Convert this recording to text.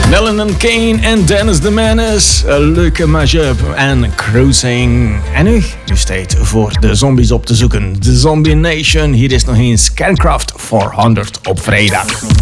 Nellen Kane en Dennis the Menace. Een leuke mashup en cruising. En nu is tijd voor de zombies op te zoeken. The Zombie Nation. Hier is nog eens Cancraft 400 op vrijdag.